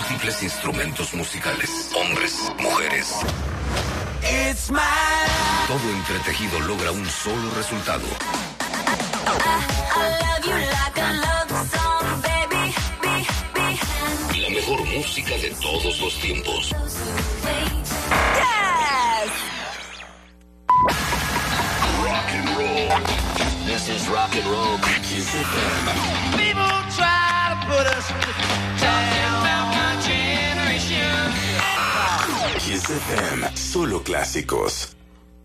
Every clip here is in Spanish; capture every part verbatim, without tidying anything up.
múltiples instrumentos musicales, hombres, mujeres. It's my life. Todo entretejido logra un solo resultado. La mejor música de todos los tiempos. Yes. Rock and roll. This is rock and roll. Kiss F M. People try to put us down. My generation. Kiss F M. Solo clásicos.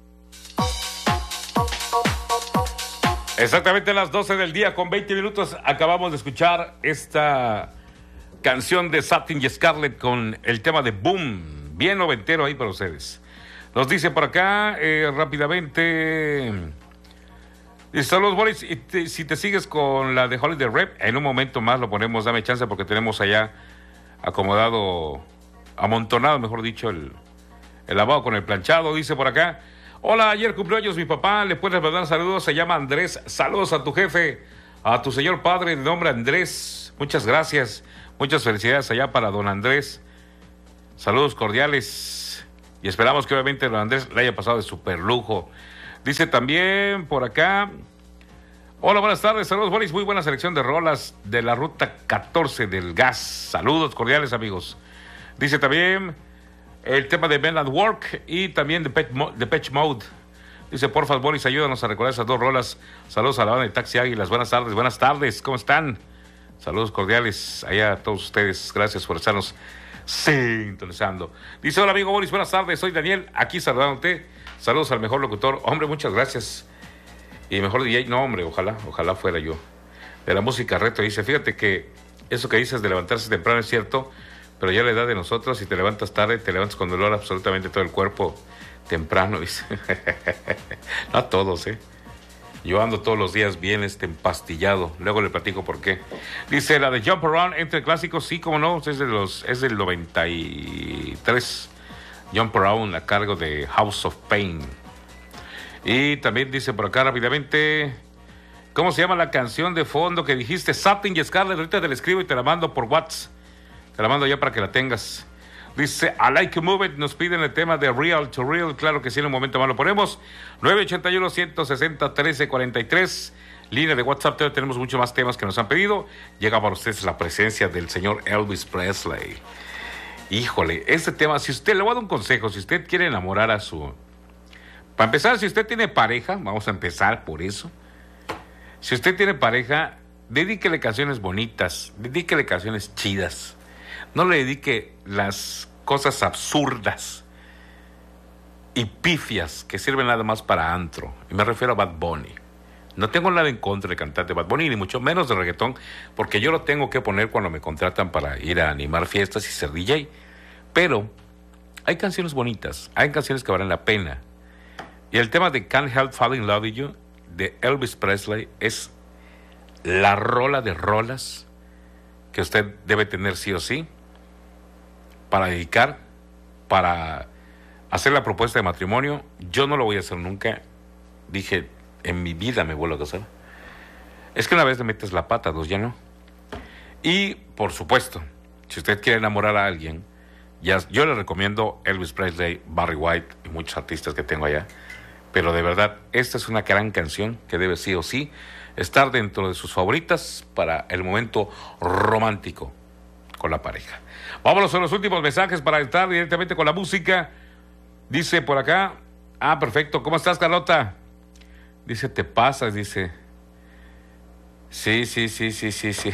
Exactamente a las doce del día con veinte minutos acabamos de escuchar esta canción de Satin y Scarlett con el tema de Boom, bien noventero ahí para ustedes. Nos dice por acá eh, rápidamente, dice, saludos Boris, y te, si te sigues con la de Holiday Rep, en un momento más lo ponemos, dame chance porque tenemos allá acomodado, amontonado mejor dicho, el, el lavado con el planchado, dice por acá. Hola, ayer cumpleaños mi papá, le puedes mandar saludos, se llama Andrés, saludos a tu jefe, a tu señor padre de nombre Andrés, muchas gracias, muchas felicidades allá para don Andrés, saludos cordiales y esperamos que obviamente don Andrés le haya pasado de super lujo. Dice también por acá, hola, buenas tardes, saludos Boris, muy buena selección de rolas de la ruta catorce del gas, saludos cordiales amigos. Dice también el tema de Men at Work y también de Depeche Mode. Dice, porfa, Boris, ayúdanos a recordar esas dos rolas. Saludos a la banda de Taxi Águilas. Buenas tardes, buenas tardes. ¿Cómo están? Saludos cordiales allá a todos ustedes. Gracias por estarnos sintonizando. Dice, hola, amigo Boris, buenas tardes. Soy Daniel, aquí saludándote. Saludos al mejor locutor. Hombre, muchas gracias. Y mejor D J, no, hombre, ojalá, ojalá fuera yo. De la música retro. Dice, fíjate que eso que dices de levantarse temprano es cierto, pero ya la edad de nosotros, si te levantas tarde, te levantas con dolor absolutamente todo el cuerpo temprano, dice. No a todos, ¿eh? Yo ando todos los días bien este, empastillado. Luego le platico por qué. Dice, la de Jump Around, entre clásicos, sí, como no, es, de los, es del noventa y tres. Jump Around, a cargo de House of Pain. Y también dice por acá rápidamente, ¿cómo se llama la canción de fondo que dijiste? Satin y Scarlett, ahorita te la escribo y te la mando por WhatsApp. Te la mando ya para que la tengas. Dice, I like to move it. Nos piden el tema de Real to Real. Claro que sí, en un momento más lo ponemos. nueve ochenta y uno, ciento sesenta, trece cuarenta y tres. Línea de WhatsApp. Todavía tenemos muchos más temas que nos han pedido. Llega para ustedes la presencia del señor Elvis Presley. Híjole, este tema, si usted, le voy a dar un consejo. Si usted quiere enamorar a su... Para empezar, si usted tiene pareja, vamos a empezar por eso. Si usted tiene pareja, dedíquele canciones bonitas. Dedíquele canciones chidas. No le dedique las cosas absurdas y pifias que sirven nada más para antro. Y me refiero a Bad Bunny. No tengo nada en contra de cantante Bad Bunny, ni mucho menos de reggaetón, porque yo lo tengo que poner cuando me contratan para ir a animar fiestas y ser D J. Pero hay canciones bonitas, hay canciones que valen la pena. Y el tema de Can't Help Falling in Love with You, de Elvis Presley, es la rola de rolas que usted debe tener sí o sí para dedicar, para hacer la propuesta de matrimonio. Yo no lo voy a hacer nunca. Dije, en mi vida me vuelvo a casar. Es que una vez le metes la pata, dos ya no. Y, por supuesto, si usted quiere enamorar a alguien, ya, yo le recomiendo Elvis Presley, Barry White y muchos artistas que tengo allá. Pero de verdad, esta es una gran canción que debe sí o sí estar dentro de sus favoritas para el momento romántico con la pareja. Vámonos a los últimos mensajes para estar directamente con la música. Dice por acá, ah, perfecto, ¿cómo estás, Carlota? Dice, te pasas, dice. Sí, sí, sí, sí, sí, sí.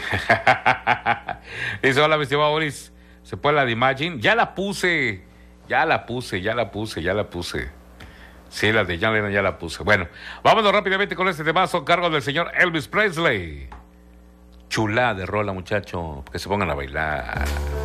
Dice, hola, mi estimado Boris, ¿se puede la de Imagine? Ya la puse, ya la puse, ya la puse, ya la puse. Sí, la de John Lennon ya la puse. Bueno, vámonos rápidamente con este temazo, cargo del señor Elvis Presley. Chulá de rola, muchacho, que se pongan a bailar.